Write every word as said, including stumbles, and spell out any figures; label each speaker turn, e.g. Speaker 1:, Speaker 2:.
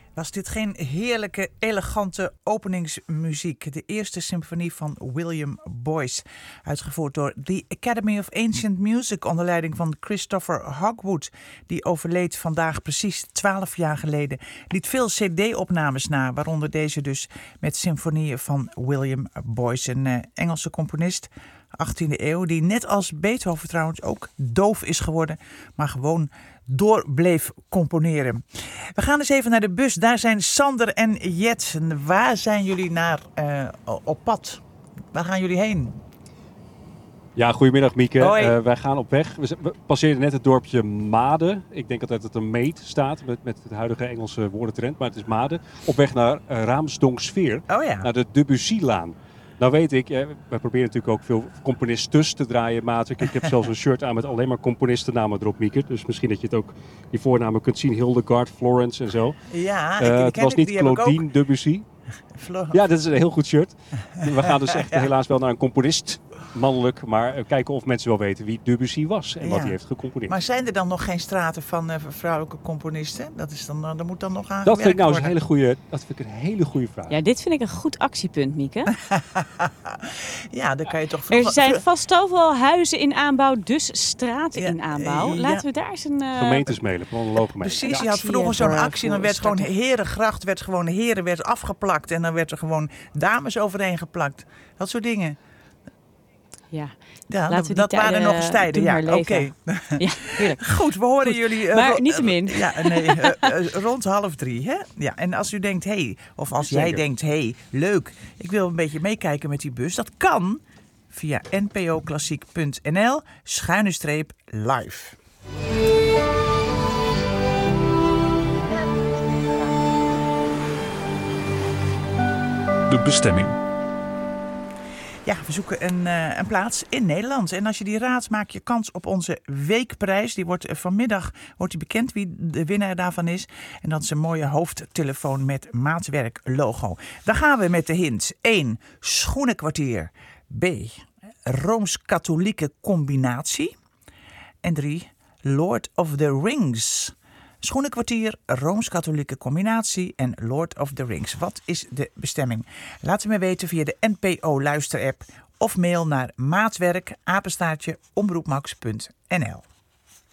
Speaker 1: Was dit geen heerlijke, elegante openingsmuziek? De eerste symfonie van William Boyce, uitgevoerd door The Academy of Ancient Music onder leiding van Christopher Hogwood, die overleed vandaag precies twaalf jaar geleden. Liet veel cd-opnames na, waaronder deze dus met symfonieën van William Boyce, een uh, Engelse componist, achttiende eeuw, die net als Beethoven trouwens ook doof is geworden, maar gewoon door bleef componeren. We gaan eens even naar de bus. Daar zijn Sander en Jet. Waar zijn jullie naar uh, op pad? Waar gaan jullie heen?
Speaker 2: Ja, goedemiddag Mieke.
Speaker 1: Uh,
Speaker 2: wij gaan op weg. We, we passeerden net het dorpje Maden. Ik denk altijd dat het een meet staat met, met het huidige Engelse woordentrend, maar het is Maden. Op weg naar uh, Raamsdonksveer,
Speaker 1: oh ja.
Speaker 2: naar de Debussy-laan. Nou weet ik, eh, wij proberen natuurlijk ook veel componistes te draaien, Maarten. Ik heb zelfs een shirt aan met alleen maar componistennamen erop, Mieke. Dus misschien dat je het ook, die voornamen kunt zien. Hildegard, Florence en zo.
Speaker 1: Ja,
Speaker 2: uh,
Speaker 1: ik, ik
Speaker 2: het was
Speaker 1: ik,
Speaker 2: niet Claudine Debussy.
Speaker 1: Flo-
Speaker 2: ja, dat is een heel goed shirt. We gaan dus echt ja. helaas wel naar een componist, mannelijk. Maar uh, kijken of mensen wel weten wie Debussy was en ja. wat hij heeft gecomponeerd.
Speaker 1: Maar zijn er dan nog geen straten van uh, vrouwelijke componisten? Dat, is dan, dat moet dan nog aan.
Speaker 2: Dat vind ik nou een hele goede, dat vind ik een hele goede vraag.
Speaker 3: Ja, dit vind ik een goed actiepunt, Mieke.
Speaker 1: Ja, dan kan je toch...
Speaker 3: Er zijn vast zoveel huizen in aanbouw, dus straten ja, in aanbouw.
Speaker 1: ja.
Speaker 3: Laten we daar eens een... Uh...
Speaker 2: Gemeentes mailen, monologen mailen.
Speaker 1: Precies, je had vroeger zo'n actie en dan werd gewoon Herengracht, werd gewoon Heren werd afgeplakt en dan werd er gewoon dames overheen geplakt. Dat soort dingen.
Speaker 3: Ja,
Speaker 1: ja
Speaker 3: dat,
Speaker 1: dat tijden, waren nog eens tijden. Ja, oké. Okay.
Speaker 3: Ja,
Speaker 1: goed, we horen
Speaker 3: goed.
Speaker 1: jullie... Uh,
Speaker 3: maar niettemin.
Speaker 1: Uh, ja, nee, uh, uh, rond half drie. Hè? Ja, en als u denkt, hé, hey, of als Zeker. jij denkt, hé, hey, leuk, ik wil een beetje meekijken met die bus. Dat kan via npoklassiek.nl schuine streep live.
Speaker 4: De bestemming.
Speaker 1: Ja, we zoeken een, uh, een plaats in Nederland. En als je die raadt, maak je kans op onze weekprijs. Die wordt uh, vanmiddag wordt die bekend wie de winnaar daarvan is. En dat is een mooie hoofdtelefoon met maatwerk logo. Dan gaan we met de hints. één. Schoenenkwartier. B. Rooms-katholieke combinatie. En drie. Lord of the Rings. Schoenenkwartier, Rooms-katholieke combinatie en Lord of the Rings. Wat is de bestemming? Laat het me weten via de N P O luisterapp of mail naar maatwerk apenstaartje omroepmax punt n l.